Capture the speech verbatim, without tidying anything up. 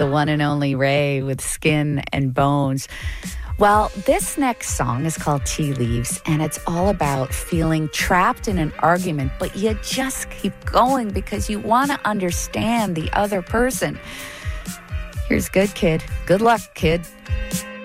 the one and only Ray with Skin and Bones. Well, this next song is called Tea Leaves, and it's all about feeling trapped in an argument, but you just keep going because you want to understand the other person. Here's Good Kid. Good luck, kid.